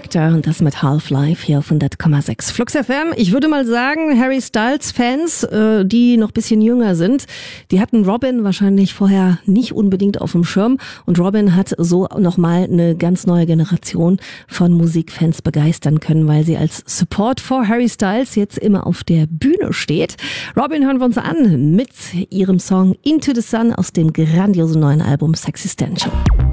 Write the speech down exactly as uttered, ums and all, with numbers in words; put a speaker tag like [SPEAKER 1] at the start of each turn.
[SPEAKER 1] Spector und das mit Half-Life hier auf hundert Komma sechs Flux F M. Ich würde mal sagen, Harry Styles Fans, äh, die noch ein bisschen jünger sind, die hatten Robin wahrscheinlich vorher nicht unbedingt auf dem Schirm. Und Robin hat so nochmal eine ganz neue Generation von Musikfans begeistern können, weil sie als Support for Harry Styles jetzt immer auf der Bühne steht. Robin hören wir uns an mit ihrem Song Into the Sun aus dem grandiosen neuen Album Sexistential.